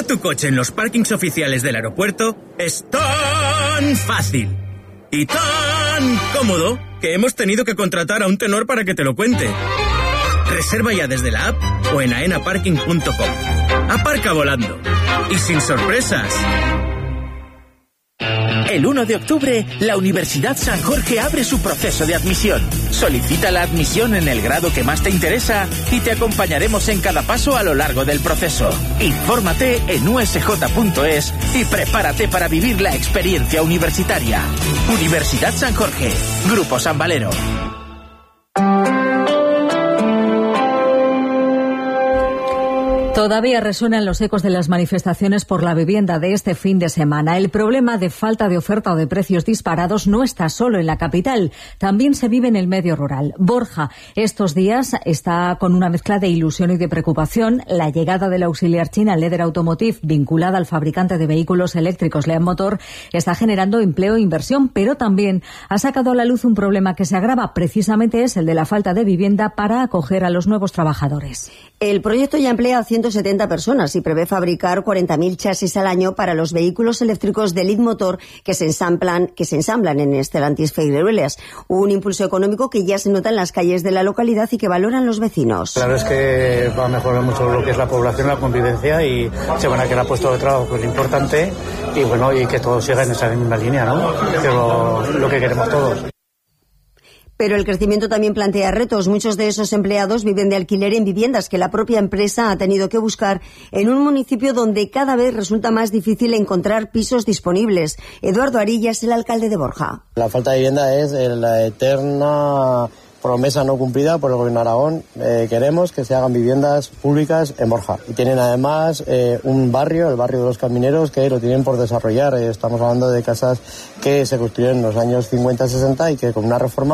Aparcar tu coche en los parkings oficiales del aeropuerto es tan fácil y tan cómodo que hemos tenido que contratar a un tenor para que te lo cuente. Reserva ya desde la app o en aenaparking.com. Aparca volando y sin sorpresas. El 1 de octubre, la Universidad San Jorge abre su proceso de admisión. Solicita la admisión en el grado que más te interesa y te acompañaremos en cada paso a lo largo del proceso. Infórmate en usj.es y prepárate para vivir la experiencia universitaria. Universidad San Jorge, Grupo San Valero. Todavía resuenan los ecos de las manifestaciones por la vivienda de este fin de semana. El problema de falta de oferta o de precios disparados no está solo en la capital, también se vive en el medio rural. Borja, estos días está con una mezcla de ilusión y de preocupación. La llegada de la auxiliar china Leder Automotive, vinculada al fabricante de vehículos eléctricos Lean Motor, está generando empleo e inversión, pero también ha sacado a la luz un problema que se agrava. Precisamente es el de la falta de vivienda para acoger a los nuevos trabajadores. El proyecto ya emplea a 170 personas y prevé fabricar 40.000 chasis al año para los vehículos eléctricos de Lean Motor que se ensamblan en Stellantis Figueruelas. Un impulso económico que ya se nota en las calles de la localidad y que valoran los vecinos. La verdad es que va a mejorar mucho lo que es la población, la convivencia, y se van a quedar puestos de trabajo, que es lo importante, y bueno, y que todo siga en esa misma línea, ¿no? Que es lo que queremos todos. Pero el crecimiento también plantea retos. Muchos de esos empleados viven de alquiler en viviendas que la propia empresa ha tenido que buscar en un municipio donde cada vez resulta más difícil encontrar pisos disponibles. Eduardo Arilla es el alcalde de Borja. La falta de vivienda es la eterna promesa no cumplida por el gobierno de Aragón. Queremos que se hagan viviendas públicas en Borja. Y tienen además un barrio, el barrio de los Camineros, que lo tienen por desarrollar. Estamos hablando de casas que se construyeron en los años 50-60 y que con una reforma